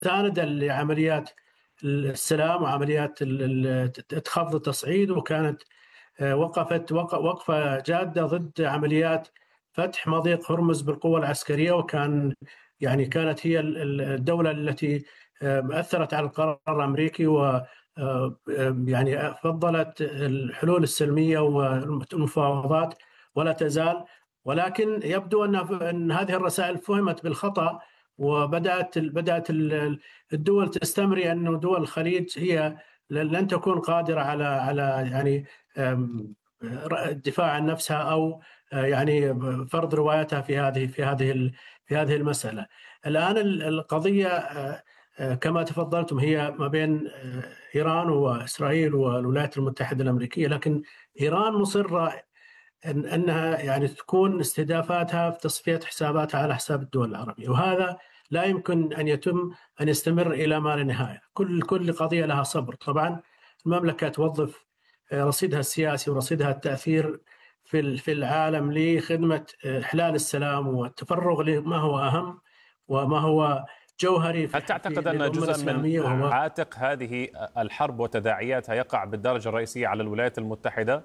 مساندا لعمليات السلام وعمليات خفض التصعيد، وكانت وقفت وقفة جادة ضد عمليات فتح مضيق هرمز بالقوة العسكرية. وكان يعني كانت هي الدولة التي أثرت على القرار الأمريكي، و يعني فضلت الحلول السلمية والمفاوضات ولا تزال. ولكن يبدو أن هذه الرسائل فهمت بالخطأ، بدأت الدول تستمري أن دول الخليج هي لن تكون قادرة على يعني الدفاع عن نفسها، او يعني فرض روايتها في هذه المسألة. الآن القضية كما تفضلتم هي ما بين إيران وإسرائيل والولايات المتحدة الأمريكية، لكن إيران مصرة أنها يعني تكون استهدافاتها في تصفية حساباتها على حساب الدول العربية، وهذا لا يمكن أن يستمر إلى ما لا نهاية. كل قضية لها صبر. طبعا المملكة توظف رصيدها السياسي ورصيدها التأثير في العالم لخدمة إحلال السلام والتفرغ لما هو أهم وما هو جوهري هل تعتقد أن للأمة جزء من الإسلامية، وهو عاتق هذه الحرب وتداعياتها يقع بالدرجة الرئيسية على الولايات المتحدة؟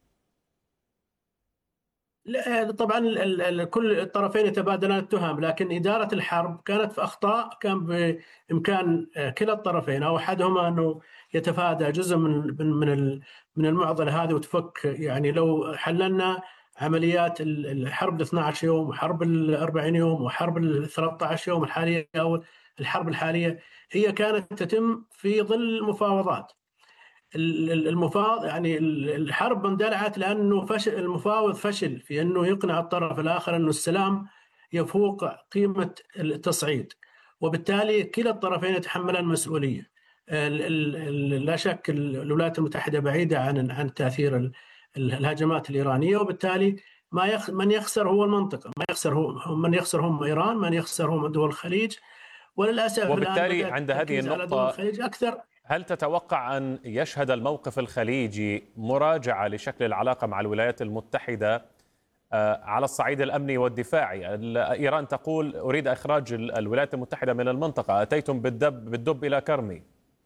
طبعا كل الطرفين يتبادلان التهم، لكن إدارة الحرب كانت في أخطاء. كان بإمكان كلا الطرفين أو أحدهما أنه يتفادى جزء من المعضلة هذه وتفك. يعني لو حللنا عمليات الحرب 12 يوم وحرب 40 يوم وحرب 13 يوم الحالية أو الحرب الحالية، هي كانت تتم في ظل مفاوضات. المفاوض يعني الحرب اندلعت لانه المفاوض فشل في انه يقنع الطرف الاخر انه السلام يفوق قيمه التصعيد، وبالتالي كلا الطرفين يتحملان المسؤوليه. لا شك الولايات المتحده بعيده عن تاثير الهجمات الايرانيه، وبالتالي من يخسر هو المنطقه، ما يخسر هو من يخسر هم ايران، من يخسر هم دول الخليج. وللاسف الان وبالتالي بدات عند هذه التركيز على دول النقطة الخليج اكثر. هل تتوقع أن يشهد الموقف الخليجي مراجعة لشكل العلاقة مع الولايات المتحدة على الصعيد الأمني والدفاعي؟ إيران تقول أريد إخراج الولايات المتحدة من المنطقة، أتيتم بالدب إلى كرمي.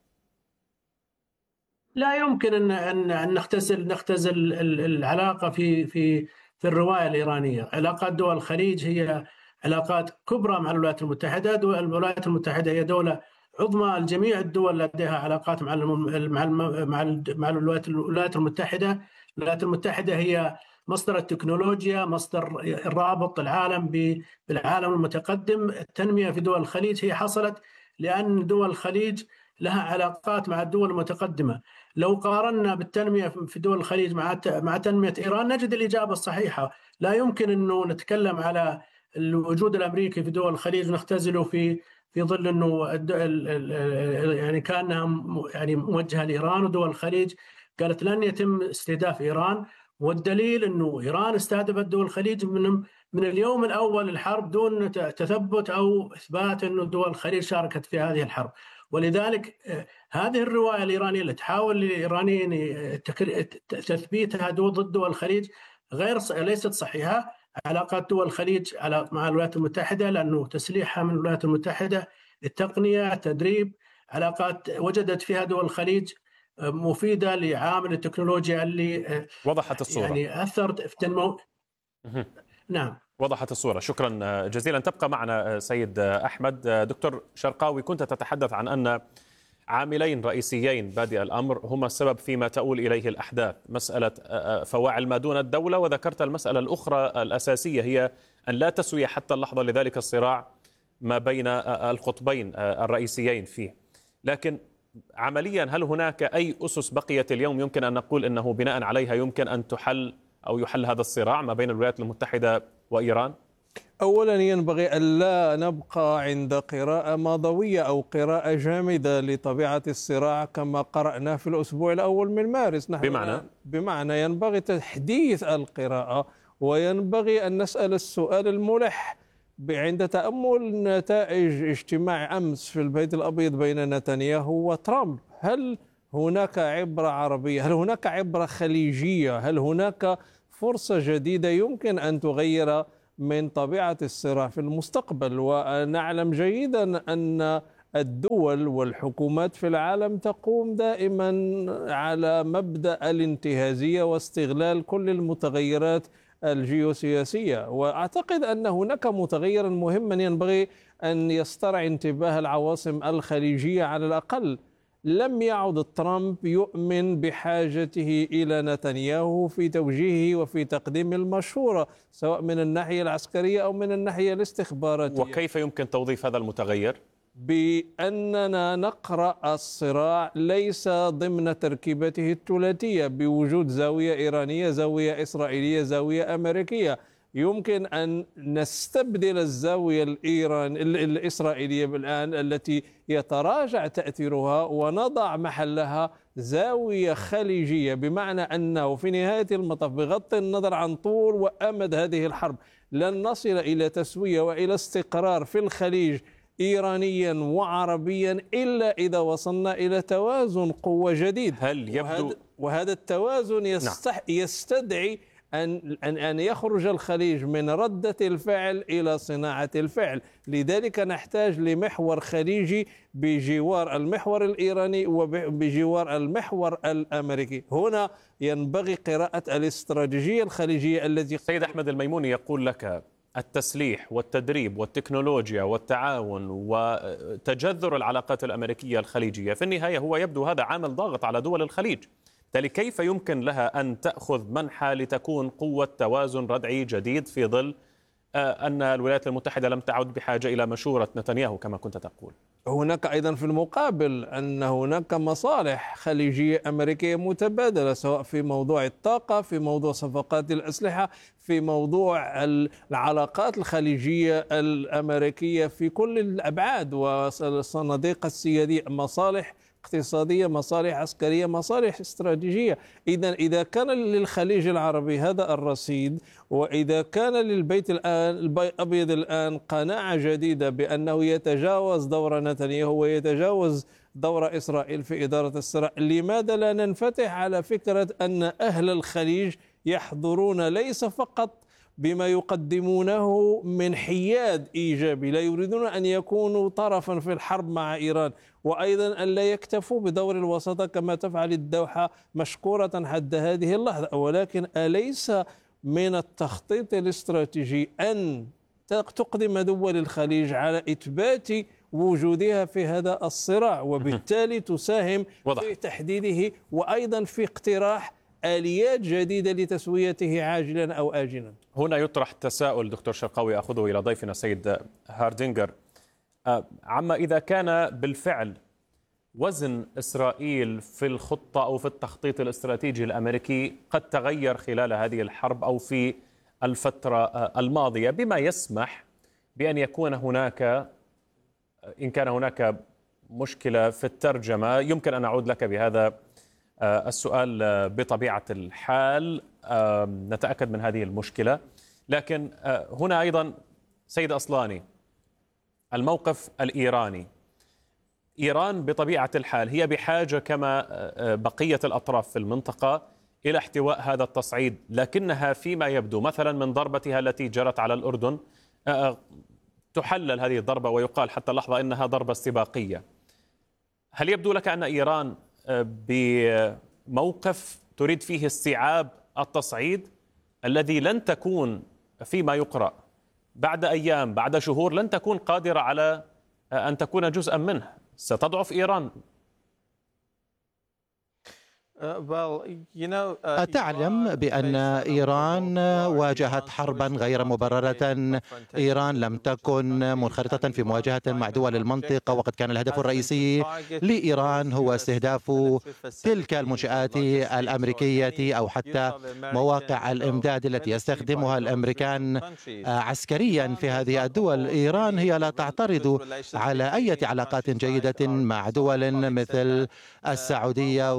لا يمكن ان نختزل العلاقه في الروايه الايرانيه. علاقات دول الخليج هي علاقات كبرى مع الولايات المتحده. الولايات المتحده هي دوله عظمى. الجميع الدول لديها علاقات مع الولايات المتحده. الولايات المتحده هي مصدر التكنولوجيا، مصدر الرابط العالم بالعالم المتقدم. التنميه في دول الخليج هي حصلت لان دول الخليج لها علاقات مع الدول المتقدمه. لو قارنا بالتنمية في دول الخليج مع تنمية إيران نجد الإجابة الصحيحة. لا يمكن أنه نتكلم على الوجود الأمريكي في دول الخليج ونختزله في ظل أنه يعني كانها يعني موجهة لإيران، ودول الخليج قالت لن يتم استهداف إيران. والدليل أنه إيران استهدفت دول الخليج من اليوم الأول للحرب دون تثبت أو إثبات أنه دول الخليج شاركت في هذه الحرب. ولذلك هذه الرواية الإيرانية اللي تحاول الإيرانيين تثبيتها ضد دول الخليج ليست صحيحة. علاقات دول الخليج مع الولايات المتحدة لأنه تسليحها من الولايات المتحدة، التقنية، التدريب، علاقات وجدت فيها دول الخليج مفيدة لعامل التكنولوجيا اللي وضحت الصورة. يعني أثرت في تنمو. نعم، وضحت الصورة. شكرا جزيلا. تبقى معنا سيد أحمد. دكتور شرقاوي، كنت تتحدث عن أن عاملين رئيسيين بادئ الأمر هما السبب فيما تؤول إليه الأحداث، مسألة فواعل ما دون الدولة، وذكرت المسألة الأخرى الأساسية هي أن لا تسوية حتى اللحظة لذلك الصراع ما بين القطبين الرئيسيين فيه. لكن عمليا هل هناك أي أسس بقيت اليوم يمكن أن نقول أنه بناء عليها يمكن أن يحل هذا الصراع ما بين الولايات المتحدة وإيران؟ أولا ينبغي ألا نبقى عند قراءة ماضوية أو قراءة جامدة لطبيعة الصراع كما قرأنا في الأسبوع الأول من مارس. نحن بمعنى ينبغي تحديث القراءة، وينبغي أن نسأل السؤال الملح عند تأمل نتائج اجتماع أمس في البيت الأبيض بين نتنياهو وترامب. هل هناك عبرة عربية؟ هل هناك عبرة خليجية؟ هل هناك فرصة جديدة يمكن أن تغير من طبيعة الصراع في المستقبل؟ ونعلم جيدا أن الدول والحكومات في العالم تقوم دائما على مبدأ الانتهازية واستغلال كل المتغيرات الجيوسياسية. وأعتقد أن هناك متغيرا مهما ينبغي أن يسترعي انتباه العواصم الخليجية على الأقل. لم يعد ترامب يؤمن بحاجته إلى نتنياهو في توجيهه وفي تقديم المشورة سواء من الناحية العسكرية أو من الناحية الاستخباراتية. وكيف يمكن توظيف هذا المتغير؟ بأننا نقرأ الصراع ليس ضمن تركيبته الثلاثية بوجود زاوية إيرانية، زاوية إسرائيلية، زاوية أمريكية. يمكن أن نستبدل الزاوية الإسرائيلية الآن التي يتراجع تأثيرها ونضع محلها زاوية خليجية، بمعنى أنه في نهاية المطاف بغض النظر عن طول وأمد هذه الحرب لن نصل إلى تسوية وإلى استقرار في الخليج إيرانيا وعربيا إلا إذا وصلنا إلى توازن قوة جديد. هل يبدو وهذا التوازن يستدعي أن يخرج الخليج من ردة الفعل إلى صناعة الفعل. لذلك نحتاج لمحور خليجي بجوار المحور الإيراني وبجوار المحور الأمريكي. هنا ينبغي قراءة الاستراتيجية الخليجية التي سيد أحمد الميموني يقول لك التسليح والتدريب والتكنولوجيا والتعاون وتجذر العلاقات الأمريكية الخليجية في النهاية هو يبدو هذا عامل ضاغط على دول الخليج. بالتالي كيف يمكن لها أن تأخذ منحى لتكون قوة توازن ردعي جديد في ظل أن الولايات المتحدة لم تعد بحاجة إلى مشورة نتنياهو كما كنت تقول؟ هناك أيضا في المقابل أن هناك مصالح خليجية أمريكية متبادلة، سواء في موضوع الطاقة، في موضوع صفقات الأسلحة، في موضوع العلاقات الخليجية الأمريكية في كل الأبعاد والصناديق السيادية، مصالح اقتصادية، مصالح عسكرية، مصالح استراتيجية. إذا كان للخليج العربي هذا الرصيد، وإذا كان للبيت الأبيض الآن قناعة جديدة بأنه يتجاوز دور نتنياهو ويتجاوز دور إسرائيل في إدارة الصراع، لماذا لا ننفتح على فكرة أن أهل الخليج يحضرون ليس فقط بما يقدمونه من حياد إيجابي، لا يريدون أن يكونوا طرفا في الحرب مع إيران، وأيضا أن لا يكتفوا بدور الوساطة كما تفعل الدوحة مشكورة حتى هذه اللحظة. ولكن أليس من التخطيط الاستراتيجي أن تقدم دول الخليج على إثبات وجودها في هذا الصراع، وبالتالي تساهم في تحديده وأيضا في اقتراح آليات جديدة لتسويته عاجلا أو آجلا؟ هنا يطرح تساؤل دكتور شرقاوي أخذه إلى ضيفنا السيد هاردينجر عما إذا كان بالفعل وزن إسرائيل في الخطة أو في التخطيط الاستراتيجي الأمريكي قد تغير خلال هذه الحرب أو في الفترة الماضية، بما يسمح بأن يكون هناك، إن كان هناك مشكلة في الترجمة يمكن أن أعود لك بهذا السؤال بطبيعة الحال نتأكد من هذه المشكلة. لكن هنا أيضا سيد أصلاني، الموقف الإيراني، إيران بطبيعة الحال هي بحاجة كما بقية الأطراف في المنطقة إلى احتواء هذا التصعيد، لكنها فيما يبدو مثلا من ضربتها التي جرت على الأردن تحلل هذه الضربة ويقال حتى اللحظة إنها ضربة استباقية. هل يبدو لك أن إيران بموقف تريد فيه استيعاب التصعيد الذي لن تكون فيما يقرأ بعد أيام بعد شهور لن تكون قادرة على أن تكون جزءا منه؟ ستضعف إيران. تعلم بأن إيران واجهت حربا غير مبررة. إيران لم تكن منخرطة في مواجهة مع دول المنطقة، وقد كان الهدف الرئيسي لإيران هو استهداف تلك المنشآت الأمريكية أو حتى مواقع الإمداد التي يستخدمها الأمريكان عسكريا في هذه الدول. إيران هي لا تعترض على أي علاقات جيدة مع دول مثل السعودية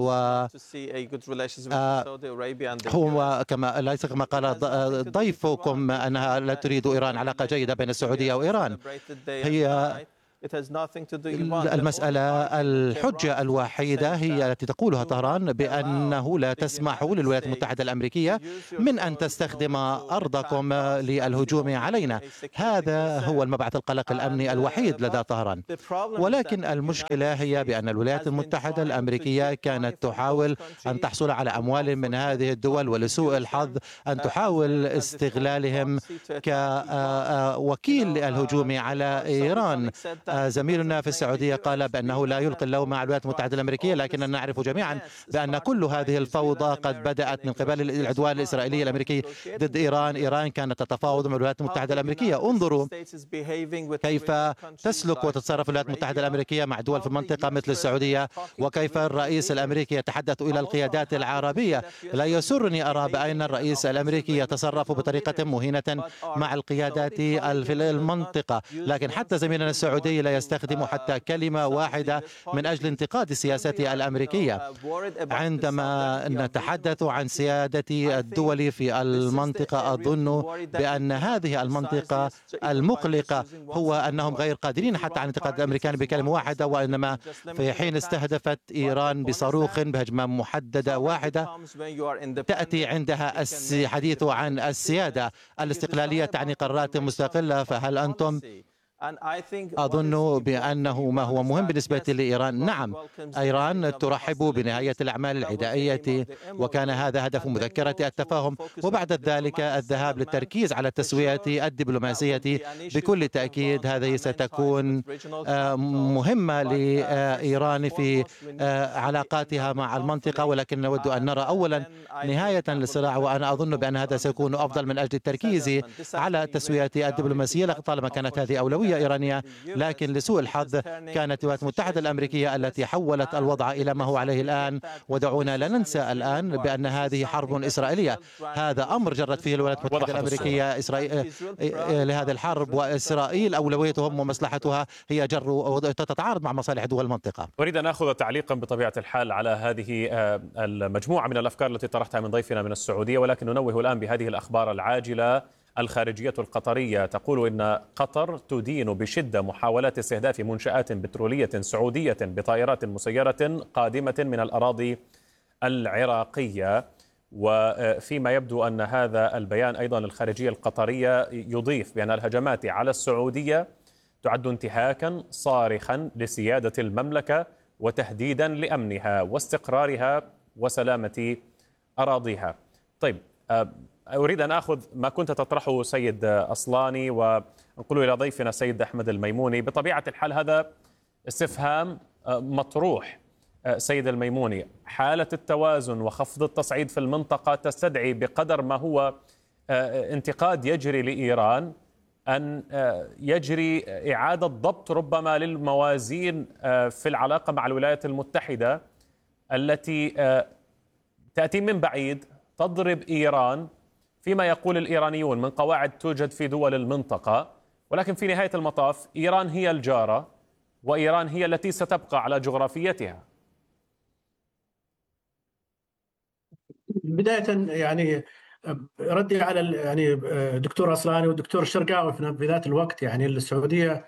هو كما ليس كما قال ضيفكم أنها لا تريد إيران علاقة جيدة بين السعودية وإيران. هي المسألة الحجة الوحيدة هي التي تقولها طهران بأنه لا تسمح للولايات المتحدة الأمريكية من أن تستخدم أرضكم للهجوم علينا. هذا هو المبعث القلق الأمني الوحيد لدى طهران. ولكن المشكلة هي بأن الولايات المتحدة الأمريكية كانت تحاول أن تحصل على أموال من هذه الدول، ولسوء الحظ أن تحاول استغلالهم كوكيل للهجوم على إيران. زميلنا في السعودية قال بأنه لا يلقي اللوم على الولايات المتحدة الأمريكية، لكننا نعرف جميعا بأن كل هذه الفوضى قد بدأت من قبل العدوان الإسرائيلي الأمريكي ضد إيران. إيران كانت تتفاوض مع الولايات المتحدة الأمريكية. انظروا كيف تسلك وتتصرف الولايات المتحدة الأمريكية مع دول في المنطقة مثل السعودية، وكيف الرئيس الأمركي يتحدث إلى القيادات العربية. لا يسرني أرى بأن الرئيس الأمريكي يتصرف بطريقة مهينة مع القيادات في المنطقة، لكن حتى زميلنا السعودي لا يستخدم حتى كلمة واحدة من أجل انتقاد السياسة الأمريكية. عندما نتحدث عن سيادة الدول في المنطقة، أظن بأن هذه المنطقة المقلقة هو أنهم غير قادرين حتى على انتقاد الأمريكان بكلمة واحدة، وإنما في حين استهدفت إيران بصاروخ بهجمة محددة واحدة تأتي عندها الحديث عن السيادة. الاستقلالية تعني قرارات مستقلة، فهل أنتم أظن بأنه ما هو مهم بالنسبة لإيران؟ نعم، إيران ترحب بنهاية الأعمال العدائية، وكان هذا هدف مذكرة التفاهم، وبعد ذلك الذهاب للتركيز على التسوية الدبلوماسية. بكل تأكيد هذه ستكون مهمة لإيران في علاقاتها مع المنطقة، ولكن نود أن نرى أولا نهاية للصراع، وأنا أظن بأن هذا سيكون أفضل من أجل التركيز على التسوية الدبلوماسية. طالما كانت هذه أولوية إيرانية، لكن لسوء الحظ كانت الولايات المتحدة الأمريكية التي حولت الوضع إلى ما هو عليه الآن. ودعونا لا ننسى الآن بأن هذه حرب إسرائيلية. هذا أمر جرت فيه الولايات المتحدة الأمريكية لهذه الحرب، وإسرائيل أولويتهم ومصلحتها هي تتعارض مع مصالح دول المنطقة. أريد أن أخذ تعليقا بطبيعة الحال على هذه المجموعة من الأفكار التي طرحتها من ضيفنا من السعودية، ولكن ننوه الآن بهذه الأخبار العاجلة. الخارجية القطرية تقول إن قطر تدين بشدة محاولات استهداف منشآت بترولية سعودية بطائرات مسيرة قادمة من الأراضي العراقية. وفيما يبدو أن هذا البيان أيضا الخارجية القطرية يضيف بأن الهجمات على السعودية تعد انتهاكا صارخا لسيادة المملكة وتهديدا لأمنها واستقرارها وسلامة أراضيها. طيب، أريد أن أخذ ما كنت تطرحه سيد أصلاني وأنقله إلى ضيفنا سيد أحمد الميموني. بطبيعة الحال هذا استفهام مطروح سيد الميموني. حالة التوازن وخفض التصعيد في المنطقة تستدعي بقدر ما هو انتقاد يجري لإيران أن يجري إعادة ضبط ربما للموازين في العلاقة مع الولايات المتحدة التي تأتي من بعيد تضرب إيران فيما يقول الإيرانيون من قواعد توجد في دول المنطقة، ولكن في نهاية المطاف إيران هي الجارة، وإيران هي التي ستبقى على جغرافيتها. بداية يعني ردي على يعني دكتور أصلاني والدكتور الشرقاوي في ذات الوقت، يعني السعودية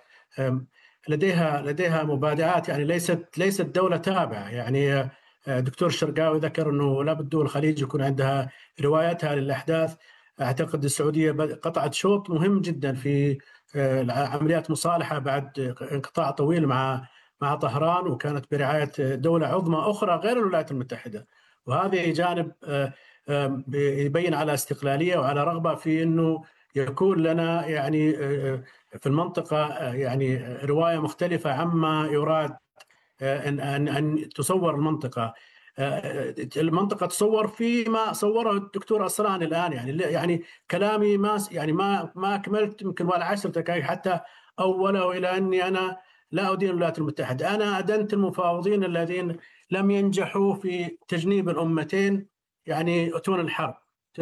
لديها مبادئات، يعني ليست دولة تابعة. يعني دكتور الشرقاوي ذكر أنه لابد دول الخليج يكون عندها روايتها للأحداث. أعتقد السعودية قطعت شوط مهم جدا في عمليات مصالحة بعد انقطاع طويل مع طهران، وكانت برعاية دولة عظمى أخرى غير الولايات المتحدة. وهذا جانب يبين على استقلالية وعلى رغبة في أنه يكون لنا يعني في المنطقة يعني رواية مختلفة عما يراد أن تصور المنطقة. المنطقة تصور فيما صوره الدكتور أصلاني الآن. يعني كلامي ما أكملت يمكن ولا 10 دقائق حتى أوله إلى أني أنا لا أدين الولايات المتحدة. أنا أدنت المفاوضين الذين لم ينجحوا في تجنيب الأمتين، يعني أتون الحرب.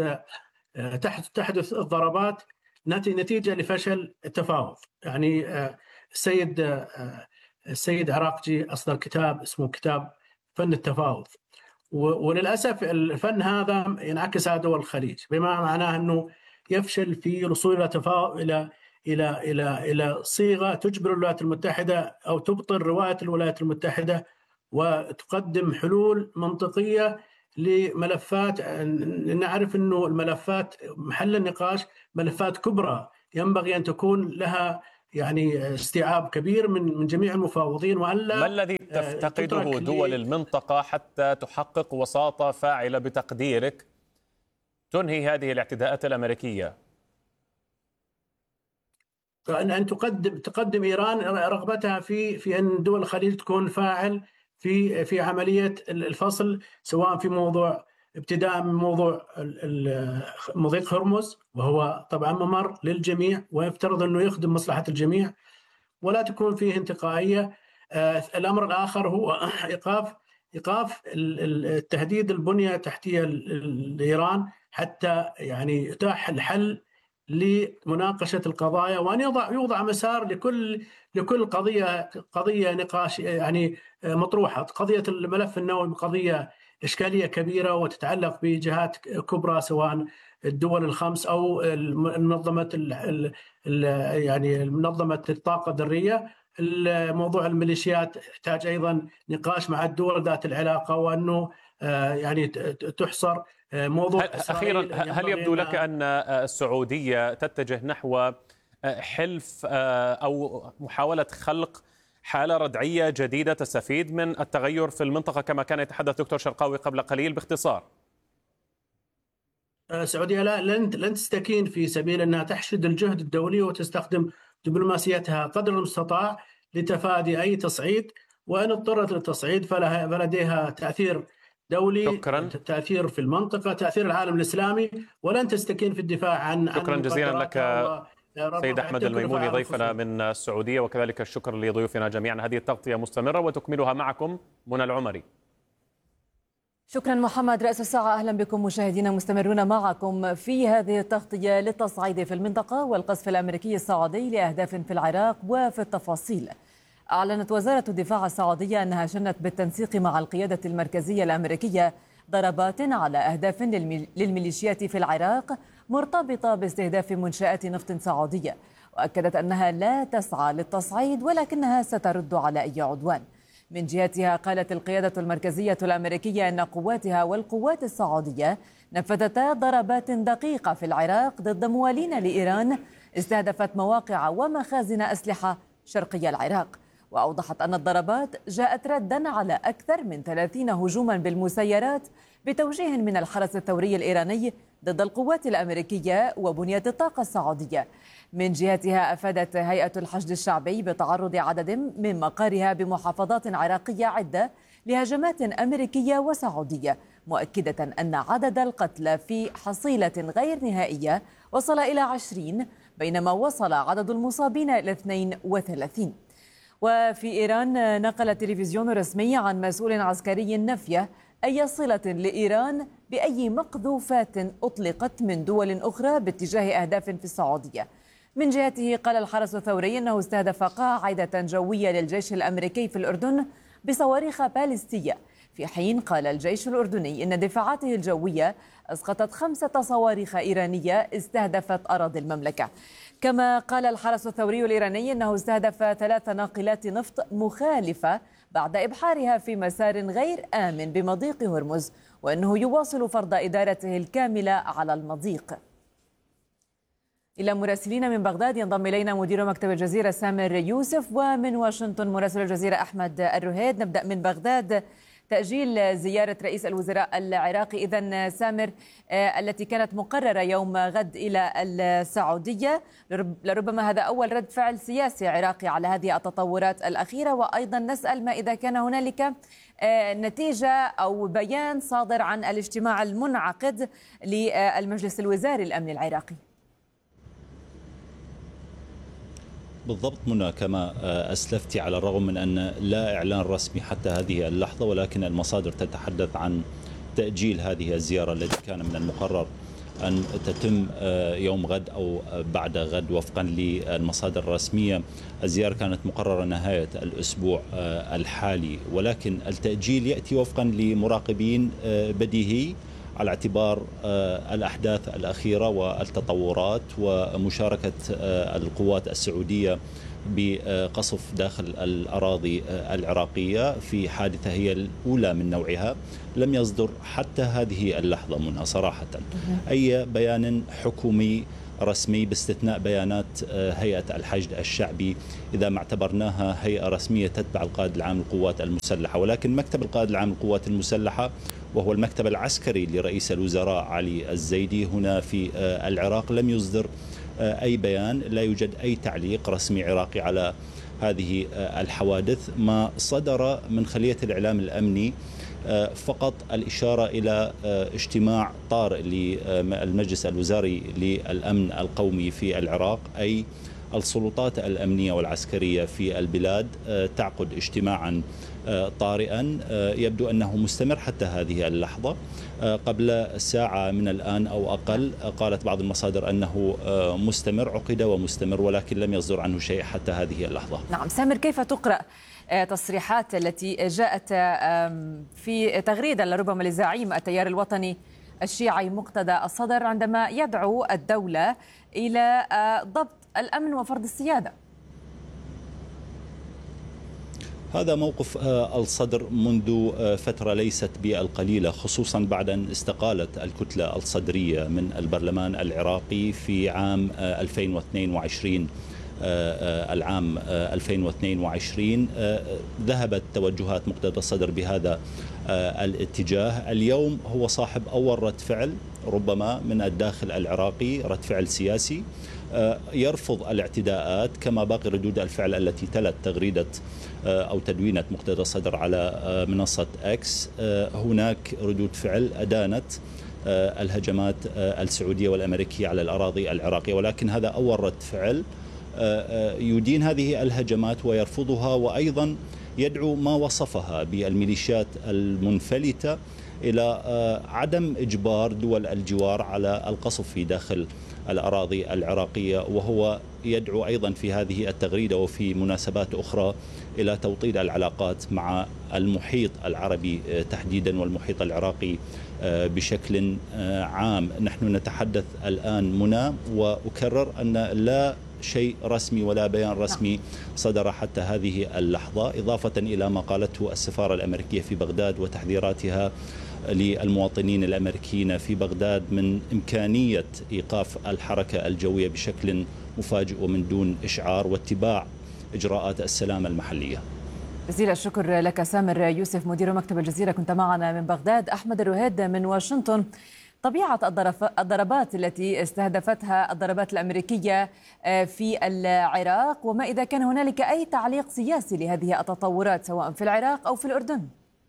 تحدث الضربات نتيجة لفشل التفاوض. يعني السيد عراقجي أصدر كتاب اسمه كتاب فن التفاوض، وللأسف الفن هذا ينعكس على دول الخليج، بما معناه أنه يفشل في الوصول إلى صيغة تجبر الولايات المتحدة أو تبطل رواية الولايات المتحدة وتقدم حلول منطقية لملفات. نعرف أنه الملفات محل النقاش ملفات كبرى ينبغي أن تكون لها يعني استيعاب كبير من جميع المفاوضين، وألا ما الذي تفتقده دول المنطقة حتى تحقق وساطة فاعلة بتقديرك تنهي هذه الاعتداءات الأمريكية؟ أن تقدم إيران رغبتها في أن دول الخليج تكون فاعل في عملية الفصل، سواء في موضوع ابتداء من موضوع مضيق هرمز، وهو طبعا ممر للجميع ويفترض أنه يخدم مصلحة الجميع ولا تكون فيه انتقائية. الأمر الآخر هو إيقاف التهديد البنية التحتية لإيران حتى يعني يتاح الحل لمناقشة القضايا، وأن يوضع مسار لكل قضية نقاش يعني مطروحة. قضية الملف النووي قضية إشكالية كبيرة وتتعلق بجهات كبرى سواء الدول الخمس أو منظمة الطاقة الذرية. الموضوع الميليشيات يحتاج أيضا نقاش مع الدول ذات العلاقة، وأنه يعني تحصر موضوع أخيرا. هل يبدو لك أن السعودية تتجه نحو حلف أو محاولة خلق حالة ردعية جديدة تستفيد من التغير في المنطقة كما كان يتحدث دكتور شرقاوي قبل قليل؟ باختصار، السعودية لن تستكين في سبيل أنها تحشد الجهد الدولي وتستخدم دبلوماسيتها قدر المستطاع لتفادي أي تصعيد، وإن اضطرت للتصعيد فلديها تأثير دولي، شكرا. تأثير في المنطقة، تأثير العالم الإسلامي، ولن تستكين في الدفاع عن شكرا جزيلا لك سيد أحمد الميموني ضيفنا من السعودية، وكذلك الشكر لضيوفنا جميعا. هذه التغطية مستمرة وتكملها معكم منى العمري. شكرا محمد. رأس الساعة، أهلا بكم مشاهدينا، مستمرون معكم في هذه التغطية للتصعيد في المنطقة والقصف الأمريكي الصاعدي لأهداف في العراق. وفي التفاصيل، أعلنت وزارة الدفاع السعودية أنها شنت بالتنسيق مع القيادة المركزية الأمريكية ضربات على أهداف للميليشيات في العراق مرتبطة باستهداف منشآت نفط سعودية، وأكدت أنها لا تسعى للتصعيد ولكنها سترد على أي عدوان. من جهتها قالت القيادة المركزية الأمريكية أن قواتها والقوات السعودية نفذتا ضربات دقيقة في العراق ضد موالين لإيران استهدفت مواقع ومخازن أسلحة شرقي العراق. وأوضحت أن الضربات جاءت ردا على أكثر من 30 هجوما بالمسيرات بتوجيه من الحرس الثوري الإيراني ضد القوات الأمريكية وبنية الطاقة السعودية. من جهتها أفادت هيئة الحشد الشعبي بتعرض عدد من مقارها بمحافظات عراقية عدة لهجمات أمريكية وسعودية، مؤكدة أن عدد القتلى في حصيلة غير نهائية وصل إلى 20 بينما وصل عدد المصابين إلى 32. وفي إيران نقل التلفزيون الرسمي عن مسؤول عسكري نفيه أي صلة لإيران بأي مقذوفات أطلقت من دول أخرى باتجاه أهداف في السعودية. من جهته قال الحرس الثوري أنه استهدف قاعدة جوية للجيش الأمريكي في الأردن بصواريخ باليستية، في حين قال الجيش الأردني إن دفاعاته الجوية أسقطت 5 صواريخ إيرانية استهدفت أراضي المملكة. كما قال الحرس الثوري الإيراني أنه استهدف 3 ناقلات نفط مخالفة بعد إبحارها في مسار غير آمن بمضيق هرمز، وأنه يواصل فرض إدارته الكاملة على المضيق. إلى مراسلين من بغداد ينضم إلينا مدير مكتب الجزيرة سامر يوسف، ومن واشنطن مراسل الجزيرة أحمد الرهيد. نبدأ من بغداد، تأجيل زيارة رئيس الوزراء العراقي إذن سامر التي كانت مقررة يوم غد إلى السعودية، لربما هذا أول رد فعل سياسي عراقي على هذه التطورات الأخيرة، وأيضا نسأل ما إذا كان هنالك نتيجة أو بيان صادر عن الاجتماع المنعقد للمجلس الوزاري الأمن العراقي. بالضبط منى، كما أسلفتي، على الرغم من أن لا إعلان رسمي حتى هذه اللحظة، ولكن المصادر تتحدث عن تأجيل هذه الزيارة التي كان من المقرر أن تتم يوم غد أو بعد غد وفقا للمصادر الرسمية. الزيارة كانت مقررة نهاية الأسبوع الحالي، ولكن التأجيل يأتي وفقا لمراقبين بديهي على اعتبار الأحداث الأخيرة والتطورات ومشاركة القوات السعودية بقصف داخل الأراضي العراقية في حادثة هي الأولى من نوعها. لم يصدر حتى هذه اللحظة منها صراحة أي بيان حكومي رسمي باستثناء بيانات هيئة الحشد الشعبي إذا ما اعتبرناها هيئة رسمية تتبع القائد العام للقوات المسلحة. ولكن مكتب القائد العام للقوات المسلحة وهو المكتب العسكري لرئيس الوزراء علي الزيدي هنا في العراق لم يصدر أي بيان، لا يوجد أي تعليق رسمي عراقي على هذه الحوادث. ما صدر من خلية الإعلام الأمني فقط الإشارة إلى اجتماع طارئ للمجلس الوزاري للأمن القومي في العراق، أي السلطات الأمنية والعسكرية في البلاد تعقد اجتماعا طارئا يبدو أنه مستمر حتى هذه اللحظة. قبل ساعة من الآن أو أقل قالت بعض المصادر أنه مستمر، عقد ومستمر، ولكن لم يصدر عنه شيء حتى هذه اللحظة. نعم سامر، كيف تقرأ تصريحات التي جاءت في تغريدة لربما لزعيم التيار الوطني الشيعي مقتدى الصدر عندما يدعو الدولة إلى ضبط الأمن وفرض السيادة؟ هذا موقف الصدر منذ فترة ليست بالقليلة، خصوصا بعد أن استقالت الكتلة الصدرية من البرلمان العراقي في عام 2022. العام 2022 ذهبت توجهات مقتدى الصدر بهذا الاتجاه. اليوم هو صاحب أول رد فعل ربما من الداخل العراقي، رد فعل سياسي يرفض الاعتداءات كما باقي ردود الفعل التي تلت تغريدة أو تدوينة مقتدى الصدر على منصة إكس. هناك ردود فعل أدانت الهجمات السعودية والأمريكية على الأراضي العراقية، ولكن هذا أول رد فعل يدين هذه الهجمات ويرفضها، وأيضا يدعو ما وصفها بالميليشيات المنفلتة إلى عدم إجبار دول الجوار على القصف في داخل الأراضي العراقية. وهو يدعو أيضا في هذه التغريدة وفي مناسبات أخرى إلى توطيد العلاقات مع المحيط العربي تحديدا والمحيط العراقي بشكل عام. نحن نتحدث الآن منى، وأكرر أن لا شيء رسمي ولا بيان رسمي صدر حتى هذه اللحظة، إضافة إلى ما قالته السفارة الأمريكية في بغداد وتحذيراتها للمواطنين الأمريكيين في بغداد من إمكانية إيقاف الحركة الجوية بشكل مفاجئ ومن دون إشعار واتباع إجراءات السلامة المحلية. جزيل الشكر لك سامر يوسف مدير مكتب الجزيرة، كنت معنا من بغداد. أحمد الرهيد من واشنطن، طبيعة الضربات التي استهدفتها الضربات الأمريكية في العراق، وما إذا كان هنالك أي تعليق سياسي لهذه التطورات سواء في العراق أو في الأردن؟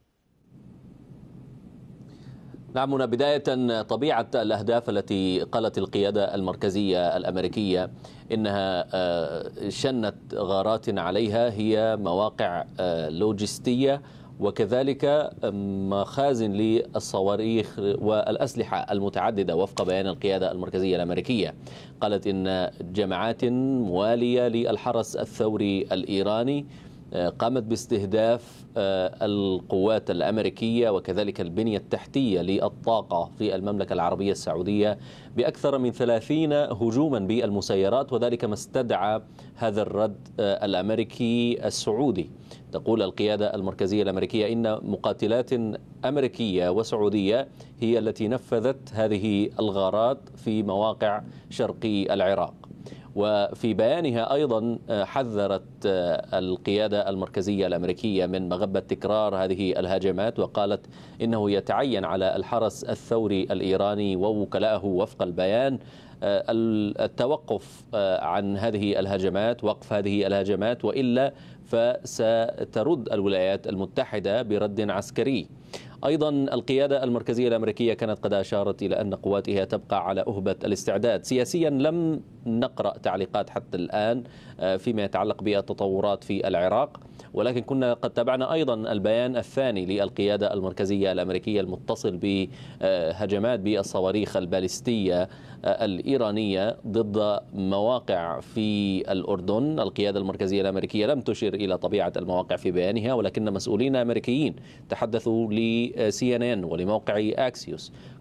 نعم، بداية طبيعة الأهداف التي قالت القيادة المركزية الأمريكية إنها شنت غارات عليها هي مواقع لوجستية وكذلك مخازن للصواريخ والأسلحة المتعددة وفق بيان القيادة المركزية الأمريكية. قالت إن جماعات موالية للحرس الثوري الإيراني قامت باستهداف القوات الأمريكية وكذلك البنية التحتية للطاقة في المملكة العربية السعودية بأكثر من 30 هجوما بالمسيرات، وذلك ما استدعى هذا الرد الأمريكي السعودي. تقول القيادة المركزية الأمريكية إن مقاتلات أمريكية وسعودية هي التي نفذت هذه الغارات في مواقع شرقي العراق. وفي بيانها أيضا حذرت القيادة المركزية الأمريكية من مغبة تكرار هذه الهجمات، وقالت إنه يتعين على الحرس الثوري الإيراني ووكلائه وفق البيان التوقف عن هذه الهجمات، وقف هذه الهجمات، وإلا فسترد الولايات المتحدة برد عسكري. أيضا القيادة المركزية الأمريكية كانت قد أشارت إلى أن قواتها تبقى على أهبة الاستعداد. سياسيا لم نقرأ تعليقات حتى الآن فيما يتعلق بالتطورات في العراق، ولكن كنا قد تابعنا أيضا البيان الثاني للقيادة المركزية الأمريكية المتصل بهجمات بالصواريخ البالستية الإيرانية ضد مواقع في الأردن. القيادة المركزية الأمريكية لم تشر إلى طبيعة المواقع في بيانها، ولكن مسؤولين أمريكيين تحدثوا لCNN ولموقع أكسيوس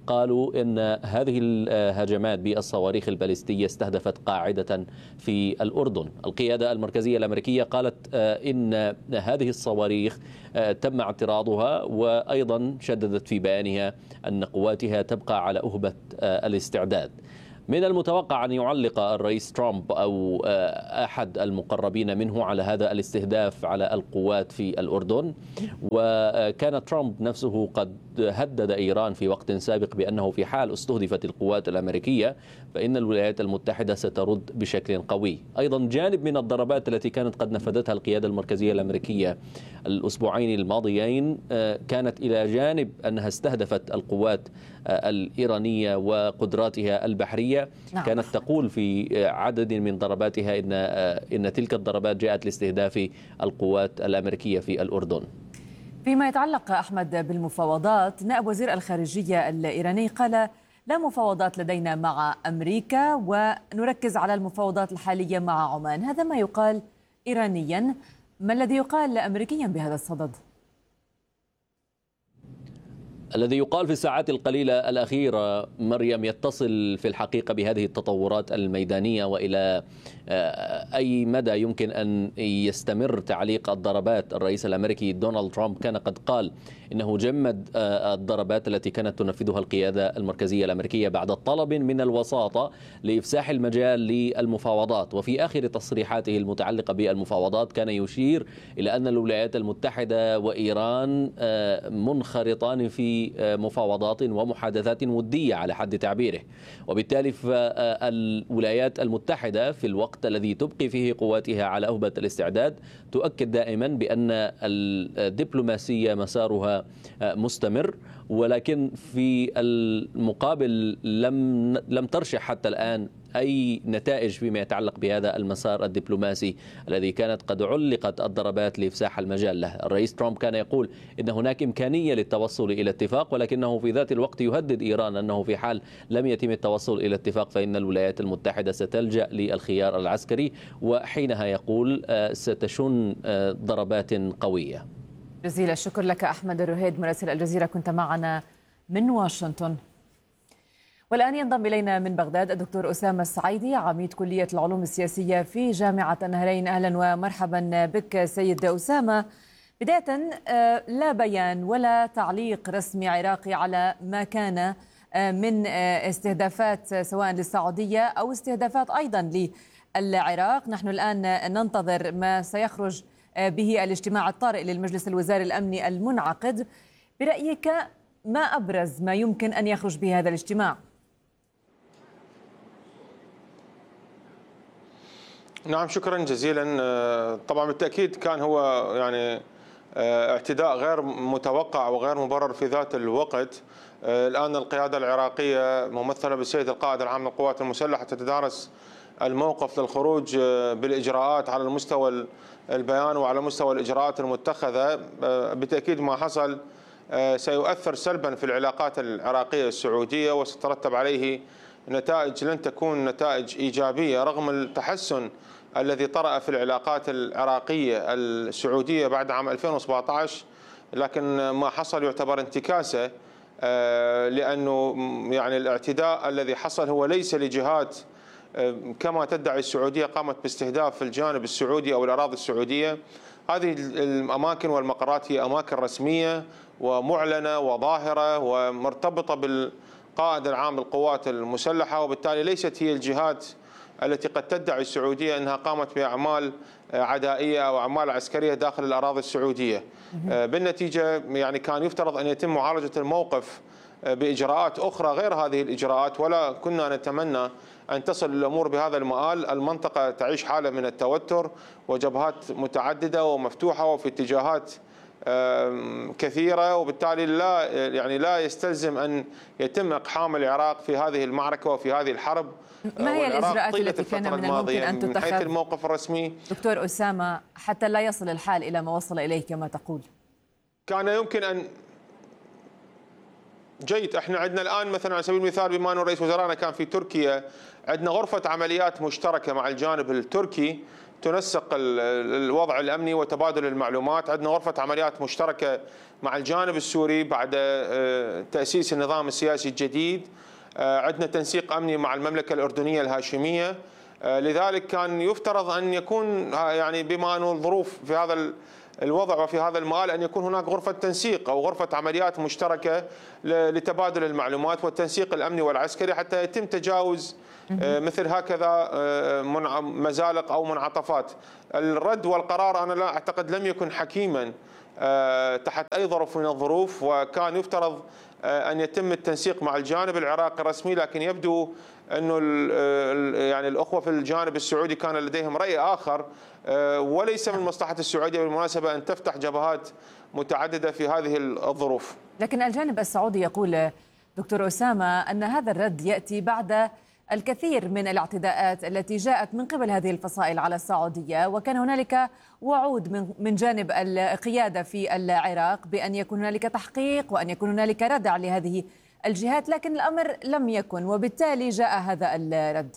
قالوا إن هذه الهجمات بالصواريخ البالستية استهدفت قاعدة في الأردن. القيادة المركزية الأمريكية قالت إن هذه الصواريخ تم اعتراضها، وأيضا شددت في بيانها أن قواتها تبقى على أهبة الاستعداد. من المتوقع أن يعلق الرئيس ترامب أو أحد المقربين منه على هذا الاستهداف على القوات في الأردن، وكان ترامب نفسه قد هدد إيران في وقت سابق بأنه في حال استهدفت القوات الأمريكية فإن الولايات المتحدة سترد بشكل قوي. أيضا جانب من الضربات التي كانت قد نفذتها القيادة المركزية الأمريكية الأسبوعين الماضيين كانت إلى جانب أنها استهدفت القوات الإيرانية وقدراتها البحرية. كانت تقول في عدد من ضرباتها إن تلك الضربات جاءت لاستهداف القوات الأمريكية في الأردن. فيما يتعلق أحمد بالمفاوضات، نائب وزير الخارجية الإيراني قال لا مفاوضات لدينا مع أمريكا ونركز على المفاوضات الحالية مع عمان. هذا ما يقال إيرانيا، ما الذي يقال أمريكيا بهذا الصدد؟ الذي يقال في الساعات القليلة الأخيرة مريم يتصل في الحقيقة بهذه التطورات الميدانية وإلى أي مدى يمكن أن يستمر تعليق الضربات. الرئيس الأمريكي دونالد ترامب كان قد قال إنه جمد الضربات التي كانت تنفذها القيادة المركزية الأمريكية بعد طلب من الوساطة لإفساح المجال للمفاوضات. وفي آخر تصريحاته المتعلقة بالمفاوضات كان يشير إلى أن الولايات المتحدة وإيران منخرطان في مفاوضات ومحادثات ودية على حد تعبيره، وبالتالي فالولايات المتحدة في الوقت الذي تبقي فيه قواتها على أهبة الاستعداد تؤكد دائما بأن الدبلوماسية مسارها مستمر، ولكن في المقابل لم ترشح حتى الآن أي نتائج فيما يتعلق بهذا المسار الدبلوماسي الذي كانت قد علقت الضربات لإفساح المجال له. الرئيس ترامب كان يقول إن هناك إمكانية للتوصل إلى اتفاق، ولكنه في ذات الوقت يهدد إيران أنه في حال لم يتم التوصل إلى اتفاق فإن الولايات المتحدة ستلجأ للخيار العسكري، وحينها يقول ستشن ضربات قوية. جزيل الشكر لك أحمد الرهيد مراسل الجزيرة، كنت معنا من واشنطن. والآن ينضم إلينا من بغداد الدكتور أسامة السعيدي، عميد كلية العلوم السياسية في جامعة النهرين. أهلا ومرحبا بك سيد أسامة. بداية، لا بيان ولا تعليق رسمي عراقي على ما كان من استهدافات سواء للسعودية أو استهدافات أيضا للعراق. نحن الآن ننتظر ما سيخرج به الاجتماع الطارئ للمجلس الوزاري الأمني المنعقد. برأيك ما أبرز ما يمكن أن يخرج به هذا الاجتماع؟ نعم، شكرا جزيلا. طبعا بالتأكيد كان هو يعني اعتداء غير متوقع وغير مبرر في ذات الوقت. الآن القيادة العراقية ممثلة بالسيد القائد العام للقوات المسلحة تتدارس الموقف للخروج بالإجراءات على المستوى البيان وعلى مستوى الإجراءات المتخذة. بالتأكيد ما حصل سيؤثر سلبا في العلاقات العراقية السعودية وستترتب عليه نتائج لن تكون نتائج إيجابية رغم التحسن الذي طرأ في العلاقات العراقية السعودية بعد عام 2017. لكن ما حصل يعتبر انتكاسة، لأنه يعني الاعتداء الذي حصل هو ليس لجهات كما تدعي السعودية قامت باستهداف الجانب السعودي أو الأراضي السعودية. هذه الأماكن والمقرات هي أماكن رسمية ومعلنة وظاهرة ومرتبطة بالقائد العام للقوات المسلحة، وبالتالي ليست هي الجهات التي قد تدعي السعودية أنها قامت بأعمال عدائية أو أعمال عسكرية داخل الأراضي السعودية. بالنتيجة يعني كان يفترض أن يتم معالجة الموقف بإجراءات أخرى غير هذه الإجراءات، ولا كنا نتمنى أن تصل الأمور بهذا المآل. المنطقة تعيش حالة من التوتر وجبهات متعددة ومفتوحة وفي اتجاهات كثيرة، وبالتالي لا يستلزم أن يتم إقحام العراق في هذه المعركة وفي هذه الحرب. ما هي الإجراءات التي كان من الممكن أن تتخذ من حيث الموقف الرسمي دكتور أسامة حتى لا يصل الحال إلى ما وصل إليه كما تقول؟ كان يمكن أن جيد. احنا عندنا الآن مثلا على سبيل المثال بما أنه رئيس وزرائنا كان في تركيا، عندنا غرفة عمليات مشتركة مع الجانب التركي تنسق الوضع الأمني وتبادل المعلومات. عندنا غرفة عمليات مشتركة مع الجانب السوري بعد تأسيس النظام السياسي الجديد. عندنا تنسيق أمني مع المملكة الأردنية الهاشمية. لذلك كان يفترض أن يكون يعني بما أنه الظروف في هذا الوضع وفي هذا المآل أن يكون هناك غرفة تنسيق أو غرفة عمليات مشتركة لتبادل المعلومات والتنسيق الأمني والعسكري حتى يتم تجاوز مثل هكذا مزالق أو منعطفات. الرد والقرار أنا لا أعتقد لم يكن حكيما تحت أي ظرف من الظروف، وكان يفترض أن يتم التنسيق مع الجانب العراقي الرسمي، لكن يبدو أنه يعني الأخوة في الجانب السعودي كان لديهم رأي آخر، وليس من مصلحة السعودية بالمناسبة أن تفتح جبهات متعددة في هذه الظروف. لكن الجانب السعودي يقول دكتور أسامة أن هذا الرد يأتي بعد الكثير من الاعتداءات التي جاءت من قبل هذه الفصائل على السعودية، وكان هنالك وعود من جانب القيادة في العراق بأن يكون هنالك تحقيق وأن يكون هنالك ردع لهذه الجهات، لكن الأمر لم يكن، وبالتالي جاء هذا الرد.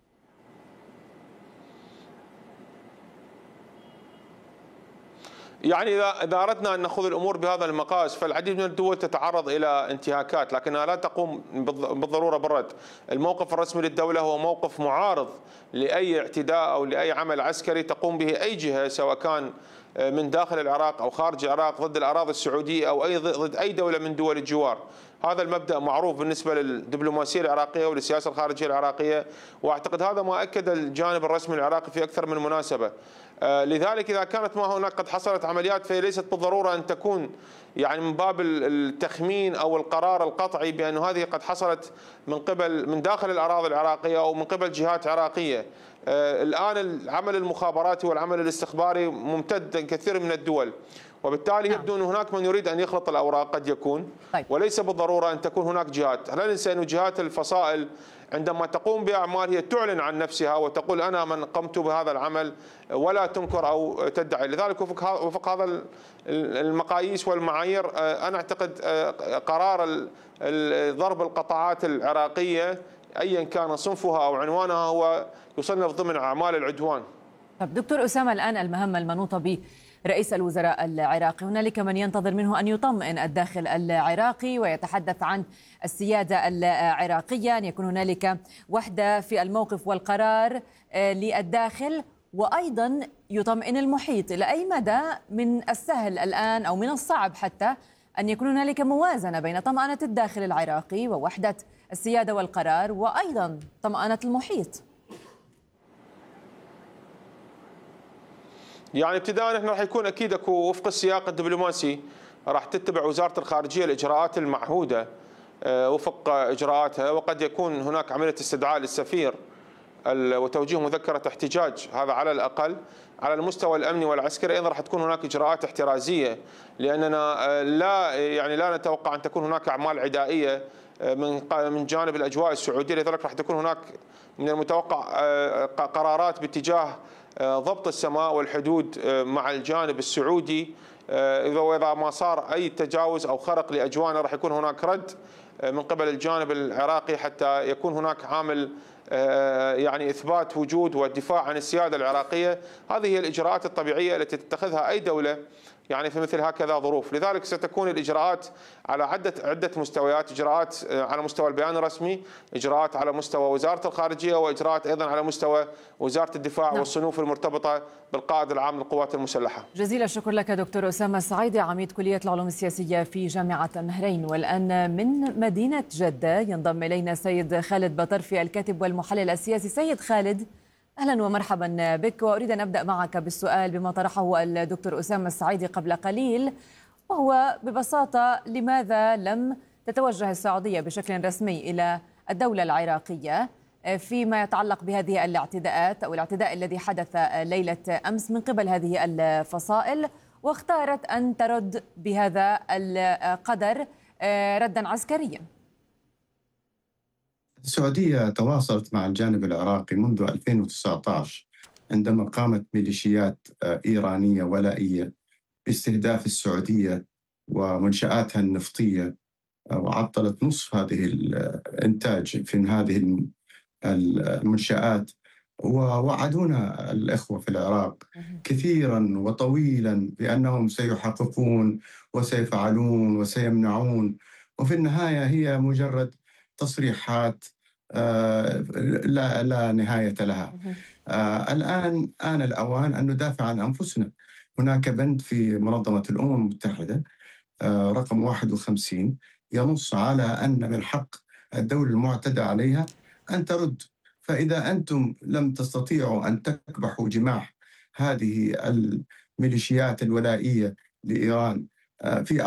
يعني إذا أردنا أن نأخذ الأمور بهذا المقاس فالعديد من الدول تتعرض إلى انتهاكات، لكنها لا تقوم بالضرورة بالرد. الموقف الرسمي للدولة هو موقف معارض لأي اعتداء أو لأي عمل عسكري تقوم به أي جهة، سواء كان من داخل العراق أو خارج العراق، ضد الأراضي السعودية أو ضد أي دولة من دول الجوار. هذا المبدأ معروف بالنسبة للدبلوماسية العراقية وللسياسة الخارجية العراقية، وأعتقد هذا ما أكد الجانب الرسمي العراقي في أكثر من مناسبة. لذلك إذا كانت ما هناك قد حصلت عمليات فهي ليست بالضرورة أن تكون يعني من باب التخمين أو القرار القطعي بأن هذه قد حصلت من داخل الأراضي العراقية أو من قبل جهات عراقية. الآن العمل المخابراتي والعمل الاستخباري ممتد كثير من الدول، وبالتالي يبدو أن هناك من يريد أن يخلط الأوراق قد يكون، وليس بالضرورة أن تكون هناك جهات. لا ننسى أن جهات الفصائل عندما تقوم بأعمال هي تعلن عن نفسها وتقول أنا من قمت بهذا العمل ولا تنكر أو تدعي. لذلك وفق هذا المقاييس والمعايير أنا أعتقد قرار ضرب القطاعات العراقية أيا كان صنفها أو عنوانها هو يصنف ضمن أعمال العدوان. طب دكتور أسامة، الآن المهمة المنوطة برئيس الوزراء العراقي، هنالك من ينتظر منه أن يطمئن الداخل العراقي ويتحدث عن السيادة العراقية، أن يكون هنالك وحدة في الموقف والقرار للداخل، وأيضا يطمئن المحيط. إلى أي مدى من السهل الآن أو من الصعب حتى أن يكون هنالك موازنة بين طمأنة الداخل العراقي ووحدة السيادة والقرار وأيضا طمأنة المحيط؟ يعني ابتداء احنا راح يكون اكيد اكو وفق السياق الدبلوماسي راح تتبع وزارة الخارجية الاجراءات المعهودة وفق اجراءاتها، وقد يكون هناك عملية استدعاء للسفير وتوجيه مذكرة احتجاج، هذا على الأقل. على المستوى الأمني والعسكري أيضا راح تكون هناك إجراءات احترازية، لأننا لا نتوقع أن تكون هناك أعمال عدائية من جانب الأجواء السعودية. لذلك راح تكون هناك من المتوقع قرارات باتجاه ضبط السماء والحدود مع الجانب السعودي. إذا ما صار أي تجاوز أو خرق لأجوانا راح يكون هناك رد من قبل الجانب العراقي حتى يكون هناك عامل يعني إثبات وجود والدفاع عن السيادة العراقية. هذه هي الإجراءات الطبيعية التي تتخذها أي دولة يعني في مثل هكذا ظروف. لذلك ستكون الإجراءات على عدة مستويات، إجراءات على مستوى البيان الرسمي، إجراءات على مستوى وزارة الخارجية، وإجراءات أيضا على مستوى وزارة الدفاع والصنوف المرتبطة بالقائد العام للقوات المسلحة. جزيل الشكر لك دكتور أسامة السعيدي، عميد كلية العلوم السياسية في جامعة النهرين. والآن من مدينة جدة ينضم إلينا سيد خالد بطرفي الكاتب والمحلل السياسي. سيد خالد، أهلا ومرحبا بك، وأريد أن أبدأ معك بالسؤال بما طرحه الدكتور أسامة السعيدي قبل قليل، وهو ببساطة لماذا لم تتوجه السعودية بشكل رسمي إلى الدولة العراقية فيما يتعلق بهذه الاعتداءات أو الاعتداء الذي حدث ليلة أمس من قبل هذه الفصائل، واختارت أن ترد بهذا القدر ردا عسكريا؟ السعودية تواصلت مع الجانب العراقي منذ 2019 عندما قامت ميليشيات إيرانية ولائية باستهداف السعودية ومنشآتها النفطية، وعطلت نصف هذه الإنتاج في هذه المنشآت ووعدونا الإخوة في العراق كثيرا وطويلا بأنهم سيحققون وسيفعلون وسيمنعون، وفي النهاية هي مجرد تصريحات لا نهاية لها. الآن آن الأوان أن ندافع عن أنفسنا. هناك بند في منظمة الأمم المتحدة رقم 51 ينص على أن من حق الدولة المعتدى عليها أن ترد. فإذا أنتم لم تستطيعوا أن تكبحوا جماح هذه الميليشيات الولائية لإيران في